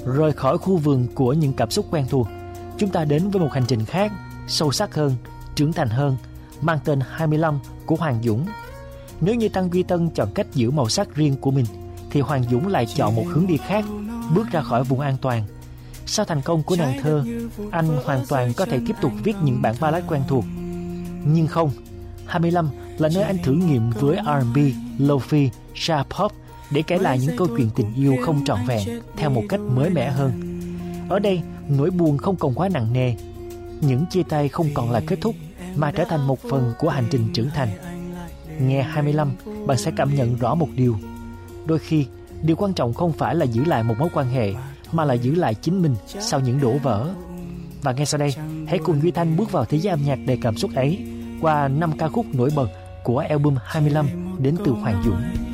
Rời khỏi khu vườn của những cảm xúc quen thuộc, chúng ta đến với một hành trình khác, sâu sắc hơn, trưởng thành hơn, mang tên 25 của Hoàng Dũng. Nếu như Tăng Duy Tân chọn cách giữ màu sắc riêng của mình, thì Hoàng Dũng lại chọn một hướng đi khác, bước ra khỏi vùng an toàn. Sau thành công của nàng thơ, anh hoàn toàn có thể tiếp tục viết những bản ballad quen thuộc. Nhưng không, 25 là nơi anh thử nghiệm với R&B, Lo-fi, Jazz Pop để kể lại những câu chuyện tình yêu không trọn vẹn theo một cách mới mẻ hơn. Ở đây, nỗi buồn không còn quá nặng nề. Những chia tay không còn là kết thúc, mà trở thành một phần của hành trình trưởng thành. Nghe 25, bạn sẽ cảm nhận rõ một điều. Đôi khi, điều quan trọng không phải là giữ lại một mối quan hệ, mà là giữ lại chính mình sau những đổ vỡ. Và ngay sau đây, hãy cùng Duy Thanh bước vào thế giới âm nhạc đầy cảm xúc ấy qua 5 ca khúc nổi bật của album 25 đến từ Hoàng Dũng.